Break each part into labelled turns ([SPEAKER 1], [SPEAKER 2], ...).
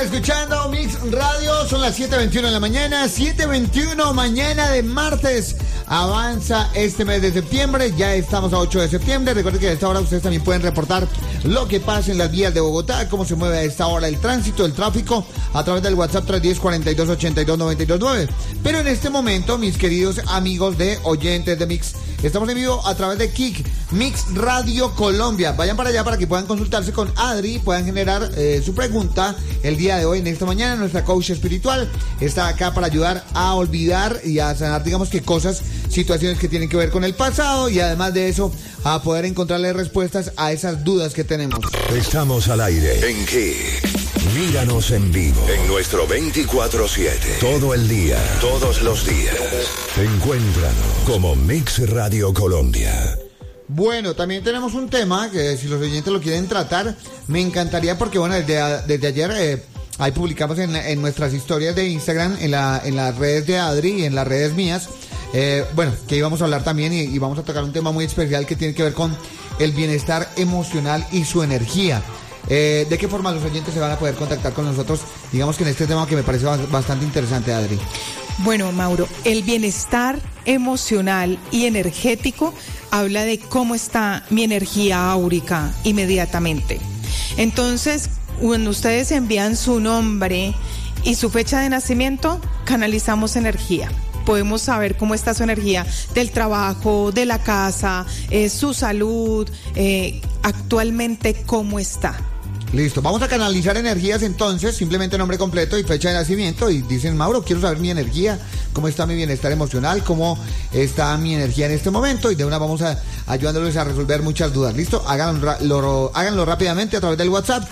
[SPEAKER 1] Escuchando Mix Radio, son las 7:21 de la mañana, 7:21 mañana de martes. Avanza este mes de septiembre, ya estamos a 8 de septiembre. Recuerden que a esta hora ustedes también pueden reportar lo que pasa en las vías de Bogotá, cómo se mueve a esta hora el tránsito, el tráfico, a través del WhatsApp 310-4282-929. Pero en este momento, mis queridos amigos de oyentes de Mix, estamos en vivo a través de Kik, Mix Radio Colombia. Vayan para allá para que puedan consultarse con Adri, puedan generar su pregunta el día de hoy, en esta mañana. Nuestra coach espiritual está acá para ayudar a olvidar y a sanar, digamos que cosas, situaciones que tienen que ver con el pasado, y además de eso, a poder encontrarle respuestas a esas dudas que tenemos.
[SPEAKER 2] Estamos al aire en Kik. Míranos en vivo en nuestro 24/7. Todo el día, todos los días. Encuéntranos como Mix Radio Colombia.
[SPEAKER 1] Bueno, también tenemos un tema que si los oyentes lo quieren tratar, me encantaría, porque bueno, desde ayer ahí publicamos en nuestras historias de Instagram, en las redes de Adri y en las redes mías, bueno, que íbamos a hablar también y vamos a tocar un tema muy especial que tiene que ver con el bienestar emocional y su energía. ¿De qué forma los oyentes se van a poder contactar con nosotros? Digamos que en este tema que me parece bastante interesante, Adri.
[SPEAKER 3] Bueno, Mauro, el bienestar emocional y energético habla de cómo está mi energía áurica inmediatamente. Entonces, cuando ustedes envían su nombre y su fecha de nacimiento, canalizamos energía. Podemos saber cómo está su energía del trabajo, de la casa, su salud, actualmente cómo está.
[SPEAKER 1] Listo, vamos a canalizar energías entonces, simplemente nombre completo y fecha de nacimiento, y dicen: Mauro, quiero saber mi energía, cómo está mi bienestar emocional, cómo está mi energía en este momento, y de una vamos ayudándoles a resolver muchas dudas. Listo, háganlo rápidamente a través del WhatsApp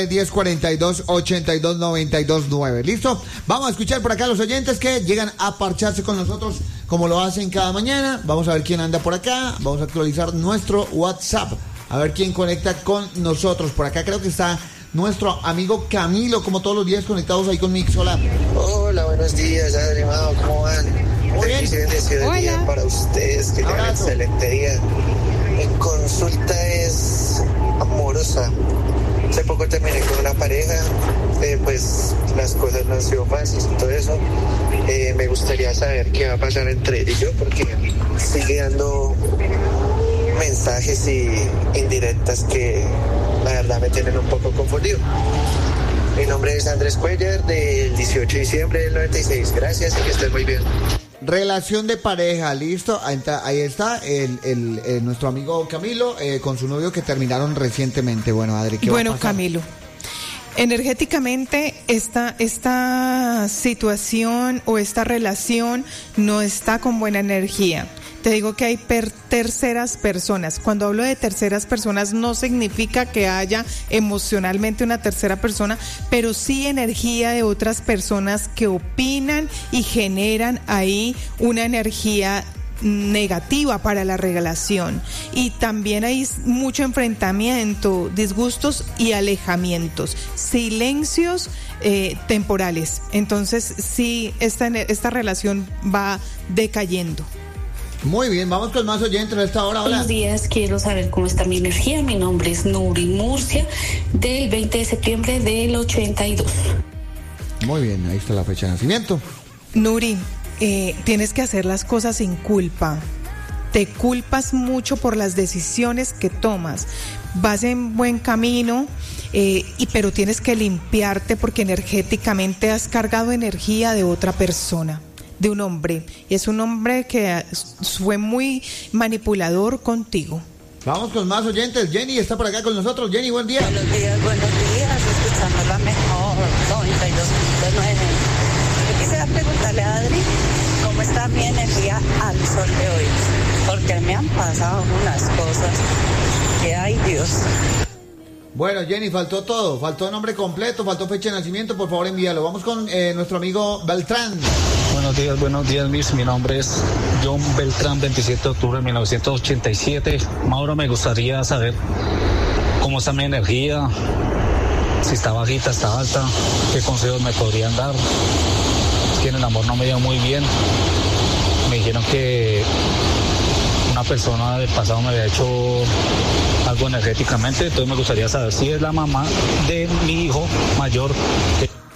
[SPEAKER 1] 310-4282-929. Listo, vamos a escuchar por acá a los oyentes que llegan a parcharse con nosotros como lo hacen cada mañana. Vamos a ver quién anda por acá, vamos a actualizar nuestro WhatsApp, a ver quién conecta con nosotros. Por acá creo que está nuestro amigo Camilo, como todos los días, conectados ahí con Mix. Hola.
[SPEAKER 4] Hola, buenos días, Adri, Mao, ¿cómo van?
[SPEAKER 1] Muy bien.
[SPEAKER 4] Bendecido el día para ustedes, que tengan un excelente día. Mi consulta es amorosa. Hace poco terminé con una pareja, pues las cosas no han sido fáciles y todo eso. Me gustaría saber qué va a pasar entre él y yo, porque sigue dando mensajes y indirectas que la verdad me tienen un poco confundido. Mi nombre es Andrés Cuellar, del 18 de diciembre del 96. Gracias y que estén muy bien.
[SPEAKER 1] Relación de pareja, listo. Ahí está nuestro amigo Camilo con su novio, que terminaron recientemente. Bueno, Adri, ¿qué va a pasar?
[SPEAKER 3] Camilo, energéticamente esta situación o esta relación no está con buena energía. Te digo que hay terceras personas. Cuando hablo de terceras personas, no significa que haya emocionalmente una tercera persona, pero sí energía de otras personas que opinan y generan ahí una energía negativa para la relación. Y también hay mucho enfrentamiento, disgustos y alejamientos, silencios temporales. Entonces sí, esta relación va decayendo.
[SPEAKER 1] Muy bien, vamos con más oyentes a esta hora. Hola.
[SPEAKER 5] Buenos días, quiero saber cómo está mi energía. Mi nombre es Nuri Murcia, del 20 de septiembre del 82.
[SPEAKER 1] Muy bien, ahí está la fecha de nacimiento.
[SPEAKER 3] Nuri, tienes que hacer las cosas sin culpa. Te culpas mucho por las decisiones que tomas. Vas en buen camino, pero tienes que limpiarte, porque energéticamente has cargado energía de otra persona, de un hombre, y es un hombre que fue muy manipulador contigo.
[SPEAKER 1] Vamos con más oyentes. Jenny está por acá con nosotros. Jenny, buen día.
[SPEAKER 6] Buenos días, escuchando la mejor 92.9. Yo quisiera preguntarle a Adri cómo está mi energía al sol de hoy, porque me han pasado unas cosas que ay Dios.
[SPEAKER 1] Bueno, Jenny, faltó todo, faltó nombre completo, faltó fecha de nacimiento, por favor envíalo. Vamos con nuestro amigo Beltrán.
[SPEAKER 7] Buenos días, Miss. Mi nombre es John Beltrán, 27 de octubre de 1987. Mauro, me gustaría saber cómo está mi energía, si está bajita, está alta, qué consejos me podrían dar. Es que en el amor no me llevo muy bien. Me dijeron que una persona del pasado me había hecho algo energéticamente, entonces me gustaría saber si es la mamá de mi hijo mayor.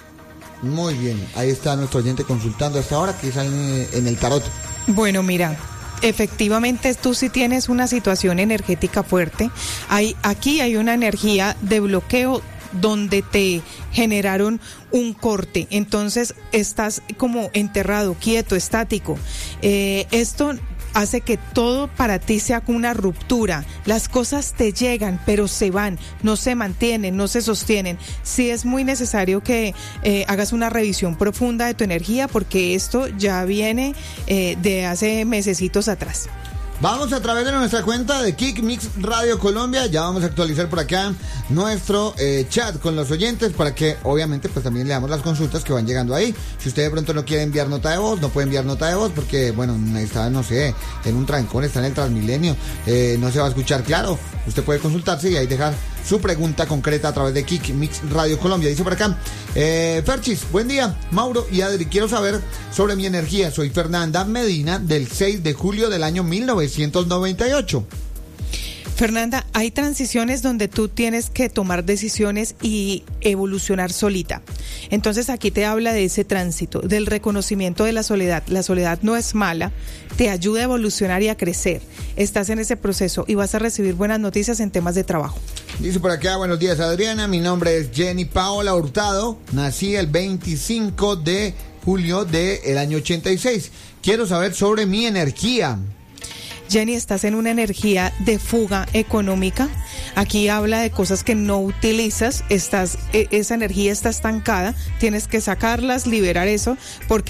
[SPEAKER 1] Muy bien, ahí está nuestro oyente consultando hasta ahora que sale en el tarot.
[SPEAKER 3] Bueno, mira, efectivamente tú sí tienes una situación energética fuerte. Aquí hay una energía de bloqueo donde te generaron un corte, entonces estás como enterrado, quieto, estático. Esto hace que todo para ti sea como una ruptura. Las cosas te llegan, pero se van, no se mantienen, no se sostienen. Sí es muy necesario que hagas una revisión profunda de tu energía, porque esto ya viene de hace mesecitos atrás.
[SPEAKER 1] Vamos a través de nuestra cuenta de Kick Mix Radio Colombia, ya vamos a actualizar por acá nuestro chat con los oyentes para que obviamente pues también leamos las consultas que van llegando ahí. Si usted de pronto no quiere enviar nota de voz, no puede enviar nota de voz porque bueno, está no sé, en un trancón, está en el Transmilenio, no se va a escuchar claro. Usted puede consultarse y ahí dejar su pregunta concreta a través de Kick Mix Radio Colombia. Dice por acá, Ferchis, buen día, Mauro y Adri, quiero saber sobre mi energía. Soy Fernanda Medina, del 6 de julio del año 1998.
[SPEAKER 3] Fernanda, hay transiciones donde tú tienes que tomar decisiones y evolucionar solita. Entonces aquí te habla de ese tránsito, del reconocimiento de la soledad. La soledad no es mala, te ayuda a evolucionar y a crecer. Estás en ese proceso y vas a recibir buenas noticias en temas de trabajo.
[SPEAKER 1] Dice por acá, buenos días Adriana, mi nombre es Jenny Paola Hurtado, nací el 25 de julio del año 86. Quiero saber sobre mi energía.
[SPEAKER 3] Jenny, estás en una energía de fuga económica. Aquí habla de cosas que no utilizas, esa energía está estancada, tienes que sacarlas, liberar eso, porque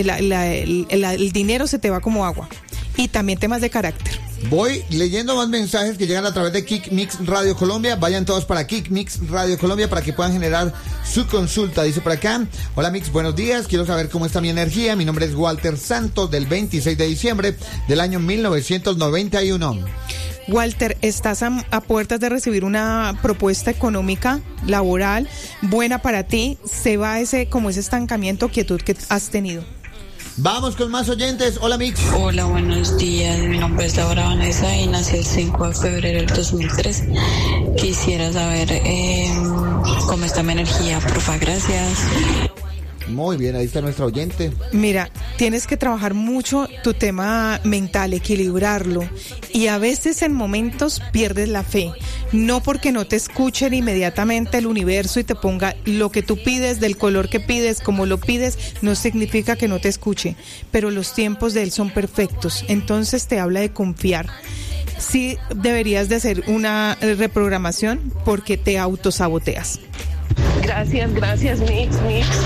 [SPEAKER 3] el dinero se te va como agua. Y también temas de carácter.
[SPEAKER 1] Voy leyendo más mensajes que llegan a través de Kick Mix Radio Colombia. Vayan todos para Kick Mix Radio Colombia para que puedan generar su consulta. Dice por acá, hola Mix, buenos días, quiero saber cómo está mi energía. Mi nombre es Walter Santos, del 26 de diciembre del año 1991.
[SPEAKER 3] Walter, estás a puertas de recibir una propuesta económica, laboral, buena para ti. Se va ese estancamiento, quietud que has tenido.
[SPEAKER 1] Vamos con más oyentes. Hola Mix.
[SPEAKER 8] Hola, buenos días. Mi nombre es Laura Vanessa y nací el 5 de febrero del 2003. Quisiera saber cómo está mi energía, porfa, gracias.
[SPEAKER 1] Muy bien, ahí está nuestra oyente.
[SPEAKER 3] Mira, tienes que trabajar mucho tu tema mental, equilibrarlo. Y a veces en momentos pierdes la fe. No porque no te escuchen inmediatamente el universo y te ponga lo que tú pides, del color que pides, como lo pides, no significa que no te escuche. Pero los tiempos de él son perfectos. Entonces te habla de confiar. Sí deberías de hacer una reprogramación porque te autosaboteas.
[SPEAKER 9] Gracias, Mix.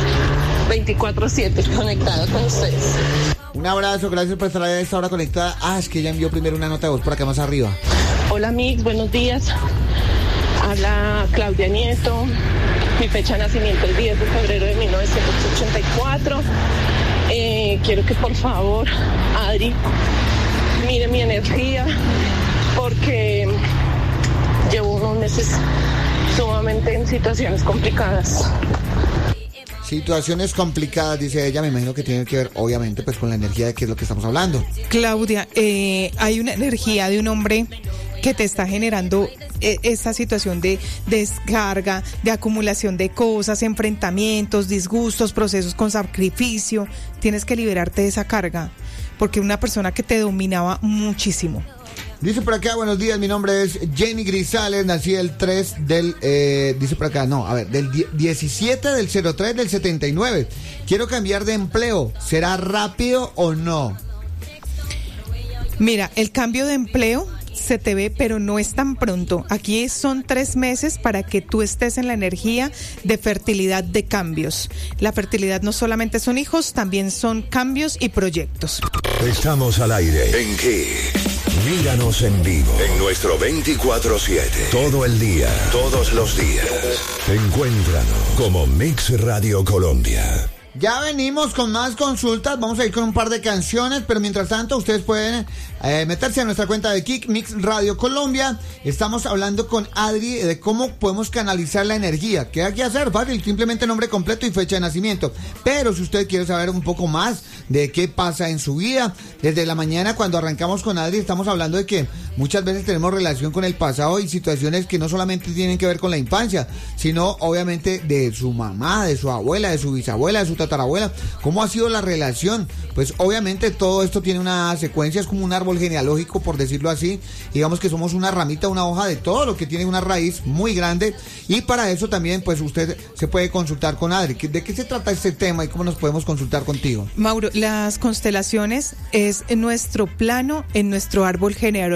[SPEAKER 9] 24/7 conectada con ustedes.
[SPEAKER 1] Un abrazo, gracias por estar a esta hora conectada. Es que ella envió primero una nota de voz por acá más arriba.
[SPEAKER 9] Hola Mix, buenos días. Habla Claudia Nieto. Mi fecha de nacimiento el 10 de febrero de 1984. Quiero que por favor, Adri, mire mi energía porque llevo unos meses sumamente en situaciones complicadas.
[SPEAKER 1] Situaciones complicadas, dice ella, me imagino que tiene que ver, obviamente, pues con la energía de qué es lo que estamos hablando.
[SPEAKER 3] Claudia, hay una energía de un hombre que te está generando esa situación de descarga, de acumulación de cosas, enfrentamientos, disgustos, procesos con sacrificio. Tienes que liberarte de esa carga, porque una persona que te dominaba muchísimo.
[SPEAKER 1] Dice por acá, buenos días, mi nombre es Jenny Grisales, nací el 3 del, dice por acá, del 17 del 03 del 79. Quiero cambiar de empleo, ¿será rápido o no?
[SPEAKER 3] Mira, el cambio de empleo se te ve, pero no es tan pronto. Aquí son 3 meses para que tú estés en la energía de fertilidad, de cambios. La fertilidad no solamente son hijos, también son cambios y proyectos.
[SPEAKER 2] Estamos al aire. ¿En qué? Míranos en vivo en nuestro 24/7. Todo el día, todos los días. Encuéntranos como Mix Radio Colombia.
[SPEAKER 1] Ya venimos con más consultas, vamos a ir con un par de canciones, pero mientras tanto ustedes pueden meterse a nuestra cuenta de Kik Mix Radio Colombia. Estamos hablando con Adri de cómo podemos canalizar la energía. ¿Qué hay que hacer? Fácil, simplemente nombre completo y fecha de nacimiento. Pero si usted quiere saber un poco más de qué pasa en su vida, desde la mañana cuando arrancamos con Adri estamos hablando de que muchas veces tenemos relación con el pasado y situaciones que no solamente tienen que ver con la infancia, sino obviamente de su mamá, de su abuela, de su bisabuela, de su tatarabuela. ¿Cómo ha sido la relación? Pues obviamente todo esto tiene una secuencia, es como un árbol genealógico, por decirlo así. Digamos que somos una ramita, una hoja de todo lo que tiene una raíz muy grande, y para eso también pues usted se puede consultar con Adri. ¿De qué se trata este tema y cómo nos podemos consultar contigo?
[SPEAKER 3] Mauro, las constelaciones es en nuestro plano, en nuestro árbol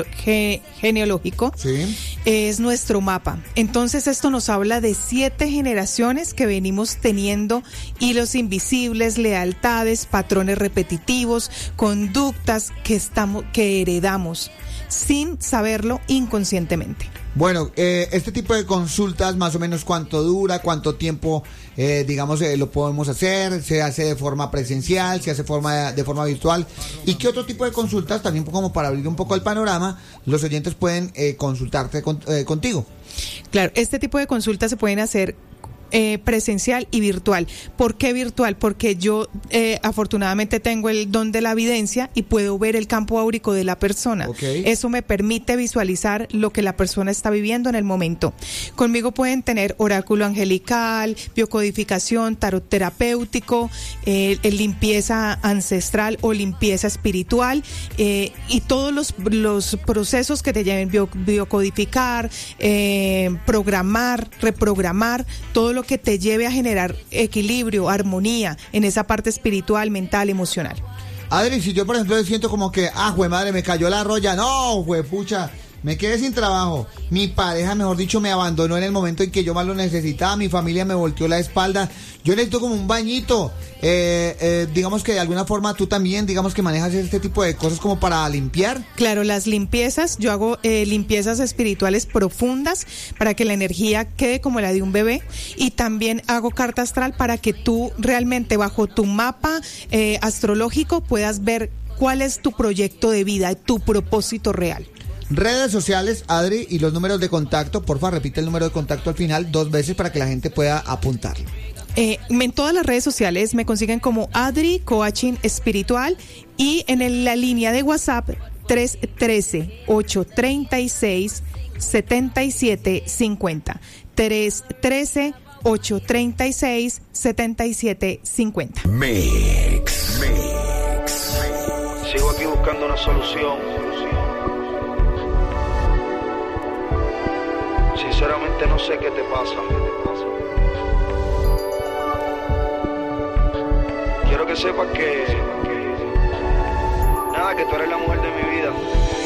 [SPEAKER 3] genealógico.
[SPEAKER 1] Sí.
[SPEAKER 3] Es nuestro mapa. Entonces esto nos habla de 7 generaciones que venimos teniendo hilos invisibles, lealtades, patrones repetitivos, conductas que heredamos sin saberlo inconscientemente.
[SPEAKER 1] Bueno, este tipo de consultas, más o menos cuánto dura, cuánto tiempo, lo podemos hacer, se hace de forma presencial, se hace de forma virtual, y qué otro tipo de consultas, también como para abrir un poco el panorama, los oyentes pueden consultarte contigo.
[SPEAKER 3] Claro, este tipo de consultas se pueden hacer presencial y virtual. ¿Por qué virtual? Porque yo afortunadamente tengo el don de la evidencia y puedo ver el campo áurico de la persona.
[SPEAKER 1] Okay.
[SPEAKER 3] Eso me permite visualizar lo que la persona está viviendo en el momento. Conmigo pueden tener oráculo angelical, biocodificación, tarot terapéutico, limpieza ancestral o limpieza espiritual, y todos los procesos que te lleven biocodificar, programar, reprogramar, todo lo que te lleve a generar equilibrio, armonía en esa parte espiritual, mental, emocional.
[SPEAKER 1] Adri, si yo por ejemplo siento como que, jue madre, me cayó la roya, no, jue pucha, me quedé sin trabajo, mi pareja, mejor dicho, me abandonó en el momento en que yo más lo necesitaba, mi familia me volteó la espalda, yo necesito como un bañito, digamos que de alguna forma tú también, digamos que manejas este tipo de cosas como para limpiar.
[SPEAKER 3] Claro, las limpiezas, yo hago limpiezas espirituales profundas para que la energía quede como la de un bebé, y también hago carta astral para que tú realmente bajo tu mapa astrológico puedas ver cuál es tu proyecto de vida, tu propósito real.
[SPEAKER 1] Redes sociales, Adri, y los números de contacto, porfa, repite el número de contacto al final 2 veces para que la gente pueda apuntarlo.
[SPEAKER 3] En todas las redes sociales me consiguen como Adri Coaching Espiritual, y en la línea de WhatsApp 313-836-7750. 313-836-7750.
[SPEAKER 2] Mix.
[SPEAKER 10] Sigo aquí buscando una solución. Sinceramente no sé qué te pasa. Quiero que sepas que tú eres la mujer de mi vida.